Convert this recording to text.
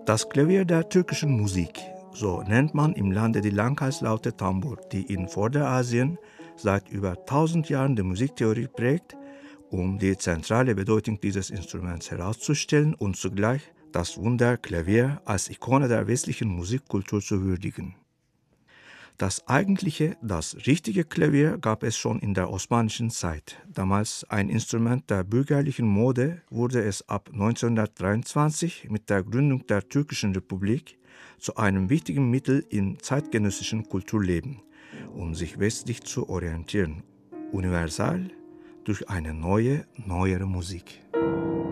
Das Klavier der türkischen Musik, so nennt man im Lande die Langhalslaute Tambur, die in Vorderasien seit über 1000 Jahren die Musiktheorie prägt, um die zentrale Bedeutung dieses Instruments herauszustellen und zugleich das Wunder Klavier als Ikone der westlichen Musikkultur zu würdigen. Das eigentliche, das richtige Klavier gab es schon in der osmanischen Zeit. Damals ein Instrument der bürgerlichen Mode, wurde es ab 1923 mit der Gründung der Türkischen Republik zu einem wichtigen Mittel im zeitgenössischen Kulturleben, um sich westlich zu orientieren, universal durch eine neuere Musik.